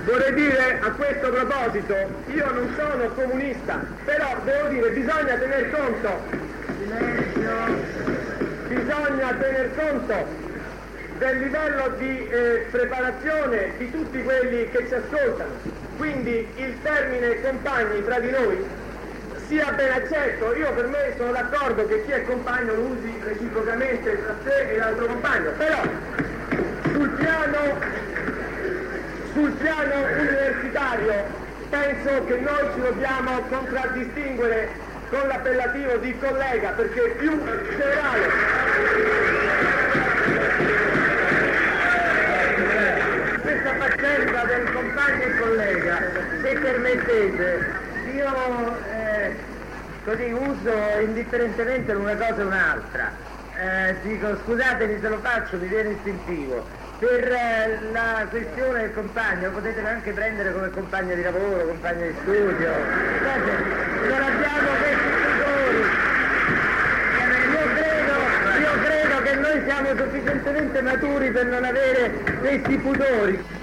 Vorrei dire a questo proposito, io non sono comunista, però devo dire bisogna tener conto del livello di preparazione di tutti quelli che ci ascoltano. Quindi il termine compagni tra di noi sia ben accetto. Io per me sono d'accordo che chi è compagno lo usi reciprocamente tra te e l'altro compagno, però sul piano universitario penso che noi ci dobbiamo contraddistinguere con l'appellativo di collega, perché è più generale. Questa faccenda del compagno e collega, se permettete, io così uso indifferentemente una cosa e un'altra. Dico scusatemi se lo faccio, mi viene istintivo. Per la questione del compagno potete anche prendere come compagno di lavoro, compagno di studio. Non abbiamo questi pudori. Io credo che noi siamo sufficientemente maturi per non avere questi pudori.